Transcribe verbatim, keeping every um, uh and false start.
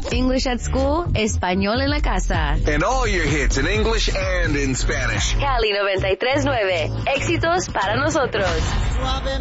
English at School, español en la casa. And all your hits in English and in Spanish. Cali noventa y tres nueve, éxitos para nosotros.